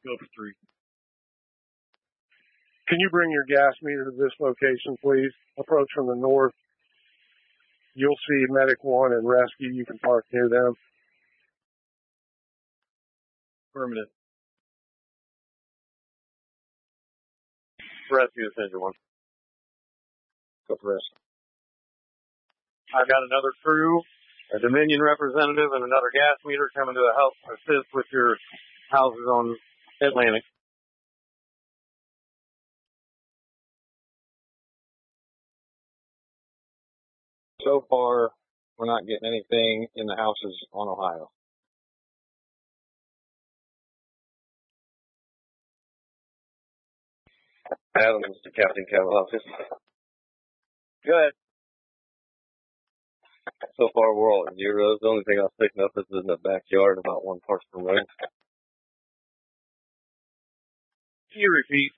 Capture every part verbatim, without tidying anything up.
Go for three. Can you bring your gas meter to this location, please? Approach from the north. You'll see Medic one and Rescue. You can park near them. Affirmative. Rescue is engine one. Go for Rescue. I've got another crew, a Dominion representative, and another gas meter coming to help assist with your houses on Atlantic. So far, we're not getting anything in the houses on Ohio. Adam, this is Captain Kevin office. Good. So far, we're all at zeros. The only thing I was picking up is in the backyard, about one parts per million. Can you repeat?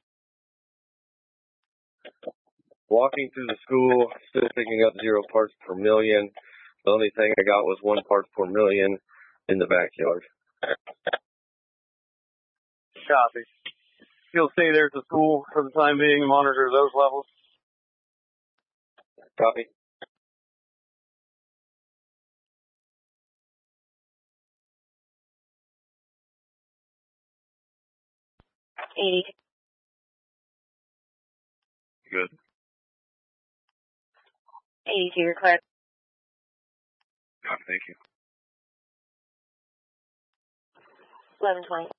Walking through the school, still picking up zero parts per million. The only thing I got was one part per million in the backyard. Copy. You'll stay there at the school for the time being and monitor those levels. Copy. eighty. Good. eighty-two, you're clear. Copy, thank you. eleven twenty.